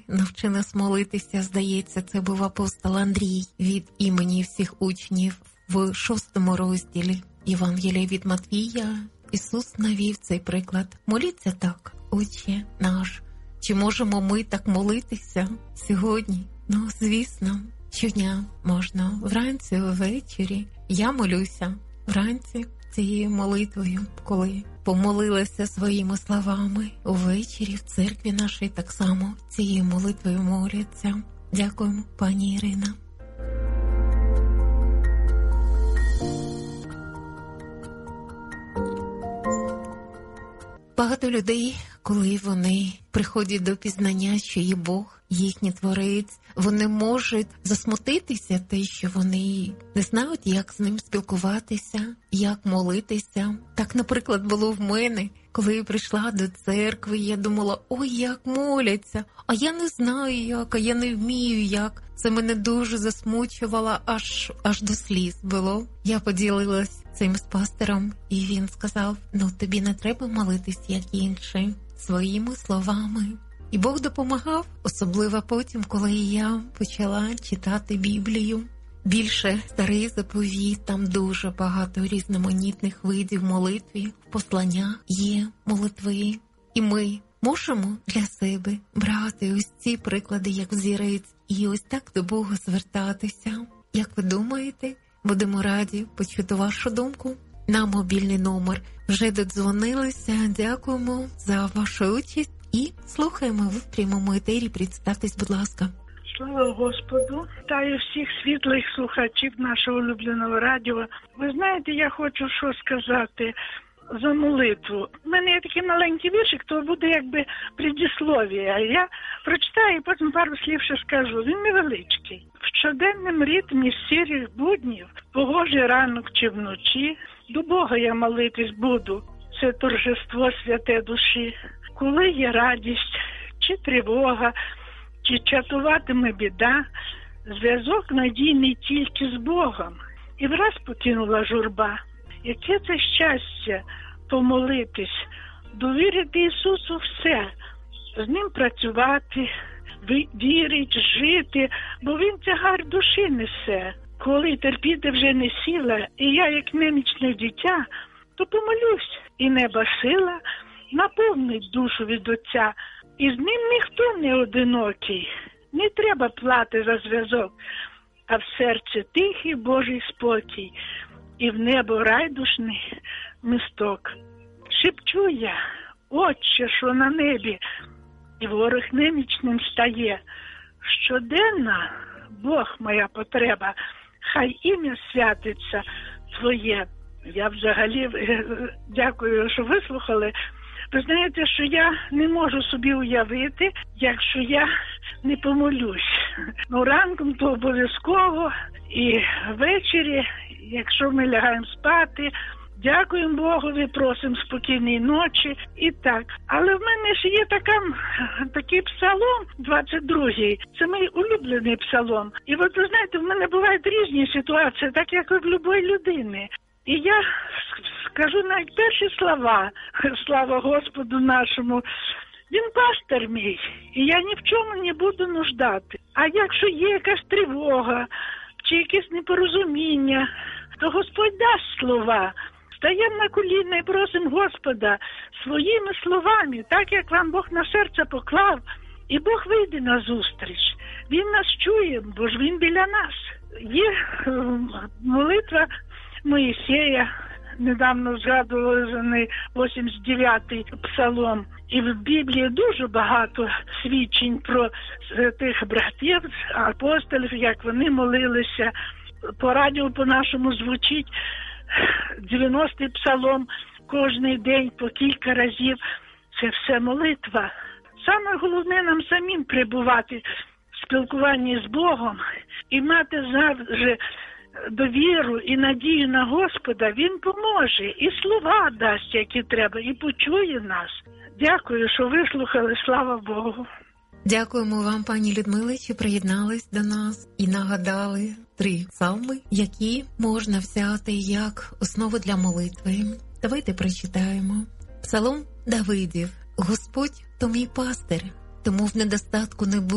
навчи нас молитися, здається, це був апостол Андрій від імені всіх учнів в 6 розділі Євангелія від Матвія. Ісус навів цей приклад. Моліться так, Отче наш. Чи можемо ми так молитися сьогодні? Ну, звісно, щодня можна. Вранці, ввечері. Я молюся вранці цією молитвою, коли помолилася своїми словами. Увечері в церкві нашій так само цією молитвою моляться. Дякуємо, пані Ірина. Багато людей, коли вони приходять до пізнання, що є Бог, їхній Творець, вони можуть засмутитися те, що вони не знають, як з ним спілкуватися, як молитися. Так, наприклад, було в мене, коли я прийшла до церкви, я думала, ой, як моляться, а я не знаю як, а я не вмію як. Це мене дуже засмучувало, аж до сліз було. Я поділилась цим з пастором, і він сказав, тобі не треба молитись, як інші, своїми словами. І Бог допомагав, особливо потім, коли я почала читати Біблію. Більше старий заповіт, там дуже багато різноманітних видів молитви, в посланнях є молитви. І ми можемо для себе брати ось ці приклади, як взірець, і ось так до Бога звертатися. Як ви думаєте? Будемо раді почути вашу думку. На мобільний номер вже додзвонилися. Дякуємо за вашу участь і слухаємо ви в прямому етері. Представтесь, будь ласка. Слава Господу! Вітаю всіх світлих слухачів нашого улюбленого радіо. Ви знаєте, я хочу що сказати за молитву. У мене є такий маленький віршик, то буде якби предіслов'я. Я прочитаю і потім пару слів ще скажу. Він невеличкий. В щоденному ритмі сірих буднів, погожий ранок чи вночі, до Бога я молитись буду. Це торжество святе душі. Коли є радість чи тривога, чи чатуватиме біда, зв'язок надійний тільки з Богом. І враз покинула журба. Яке це щастя помолитись, довірити Ісусу все, з Ним працювати, вірить, жити, бо Він тягар душі несе. Коли терпіти вже не сила, і я, як немічне дитя, то помолюсь, і неба сила наповнить душу від Отця. І з Ним ніхто не одинокий, не треба плати за зв'язок, а в серці тихий Божий спокій, і в небо райдушний мисток. Шепчу я, Отче, що на небі, і ворог немічним стає. Щоденна, Бог моя потреба, хай ім'я святиться Твоє. Я взагалі дякую, що вислухали. Ви знаєте, що я не можу собі уявити, якщо я не помолюсь. Ранком то обов'язково, і ввечері, якщо ми лягаємо спати, дякуємо Богові, просимо спокійної ночі і так. Але в мене ж є такий псалом, 22-й, це мій улюблений псалом. І от ви знаєте, в мене бувають різні ситуації, так як і в будь-якої людини. І я скажу навіть перші слова, слава Господу нашому, Він пастир мій, і я ні в чому не буду нуждати. А якщо є якась тривога, чи якесь непорозуміння, то Господь дасть слова. Стаємо на коліна і просимо Господа своїми словами, так як вам Бог на серце поклав, і Бог вийде на зустріч. Він нас чує, бо ж Він біля нас. Є молитва Моїсея, недавно згадували за неї 89-й псалом. І в Біблії дуже багато свідчень про тих братів, апостолів, як вони молилися. По радіо по-нашому звучить 90-й псалом кожний день по кілька разів. Це все молитва. Саме головне нам самим перебувати в спілкуванні з Богом і мати завжди довіру і надію на Господа. Він поможе і слова дасть, які треба, і почує нас. Дякую, що вислухали. Слава Богу. Дякуємо вам, пані Людмиле, що приєднались до нас і нагадали 3 псалми, які можна взяти як основу для молитви. Давайте прочитаємо. Псалом Давидів. Господь – то мій пастир, тому в недостатку не буде.